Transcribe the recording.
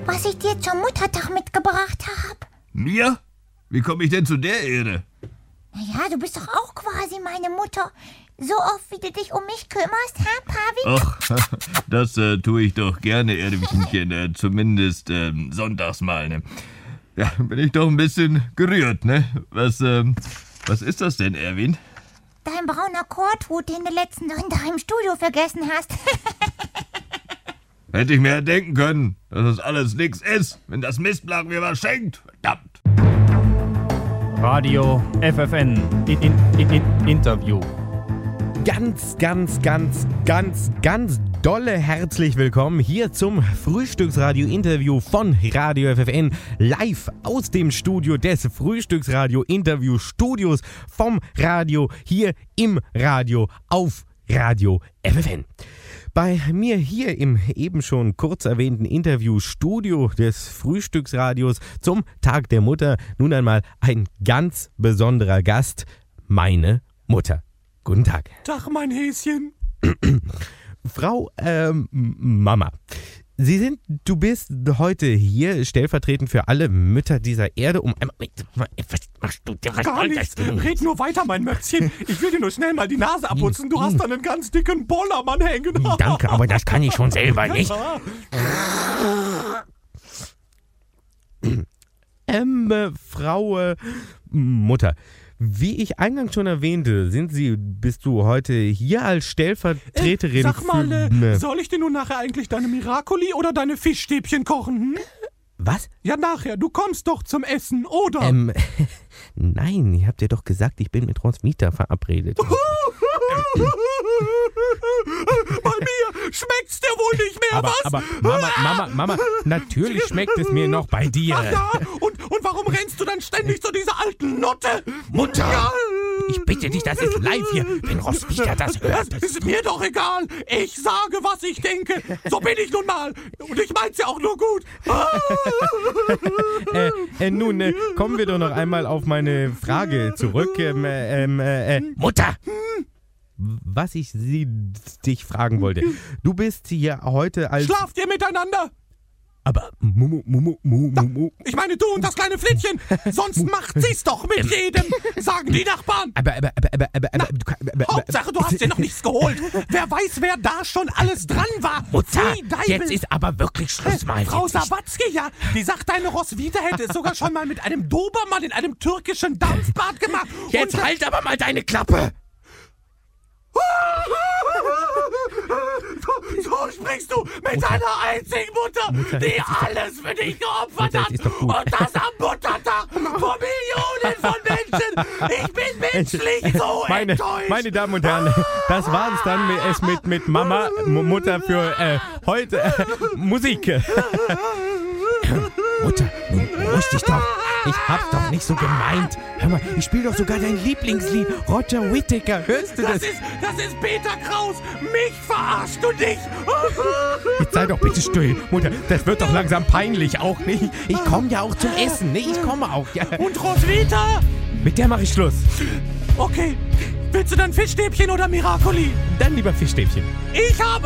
was ich dir zum Muttertag mitgebracht habe. Mir? Wie komme ich denn zu der Ehre? Naja, du bist doch auch quasi meine Mutter. So oft, wie du dich um mich kümmerst, Pavi? Ach, das tue ich doch gerne, Erwinchen. Zumindest sonntags mal, ne? Ja, bin ich doch ein bisschen gerührt, ne? Was ist das denn, Erwin? Dein brauner Korthut, den du letzten Sonntag im Studio vergessen hast. Hätte ich mir denken können, dass das alles nix ist, wenn das Mistblatt mir was schenkt. Verdammt. Radio FFN Interview. Ganz dolle herzlich willkommen hier zum Frühstücksradio-Interview von Radio FFN, live aus dem Studio des Frühstücksradio-Interview-Studios vom Radio, hier im Radio auf Radio FFN. Bei mir hier im eben schon kurz erwähnten Interviewstudio des Frühstücksradios zum Tag der Mutter nun einmal ein ganz besonderer Gast, meine Mutter. Guten Tag. Tag, mein Häschen. Frau Mama, du bist heute hier stellvertretend für alle Mütter dieser Erde, um einmal... Was machst du denn? Gar nichts. Red nur weiter, mein Mötzchen. Ich will dir nur schnell mal die Nase abputzen. Du hast da einen ganz dicken Bollermann hängen. Danke, aber das kann ich schon selber nicht. Frau Mutter, wie ich eingangs schon erwähnte, bist du heute hier als Stellvertreterin sag mal, soll ich dir nun nachher eigentlich deine Miracoli oder deine Fischstäbchen kochen? Hm? Was? Ja, nachher. Du kommst doch zum Essen, oder? Nein, ihr habt ja doch gesagt, ich bin mit Roswitha verabredet. Bei mir schmeckt's dir wohl nicht mehr, was? Aber Mama, natürlich schmeckt es mir noch bei dir. Ach ja, und warum rennst du dann ständig zu dieser alten Nutte? Mutter! Ja. Ich bitte dich, das ist live hier, wenn Roswitha das hört. Das ist mir doch egal. Ich sage, was ich denke. So bin ich nun mal. Und ich mein's ja auch nur gut. Nun, kommen wir doch noch einmal auf meine Frage zurück. Mutter! Was ich dich fragen wollte. Du bist hier heute als... Schlaft ihr miteinander? Aber Ich meine, du und das kleine Flittchen. Sonst macht sie's doch mit jedem, sagen die Nachbarn. Hauptsache, du hast dir noch nichts geholt. Wer weiß, wer da schon alles dran war. Mutter, jetzt ist aber wirklich Schluss, mal. Frau Sawatzki, ja, die sagt, deine Roswitha hätte es sogar schon mal mit einem Dobermann in einem türkischen Dampfbad gemacht. Jetzt halt aber mal deine Klappe. So sprichst du mit deiner einzigen Mutter, die alles für dich geopfert hat. Und das am Muttertag vor Millionen von Menschen. Ich bin menschlich so enttäuscht. Meine Damen und Herren, das war es dann mit Mama, Mutter für heute. Musik. Mutter, nun beruhig dich doch. Ich hab's doch nicht so gemeint. Hör mal, ich spiele doch sogar dein Lieblingslied, Roger Whittaker. Hörst du das? Das ist Peter Kraus. Mich verarschst du nicht. Jetzt sei doch bitte still, Mutter. Das wird doch langsam peinlich, auch nicht. Ich komme ja auch zum Essen, ne? Ich komme auch, ja. Und Roswitha? Mit der mache ich Schluss. Okay. Willst du dann Fischstäbchen oder Miracoli? Dann lieber Fischstäbchen. Ich habe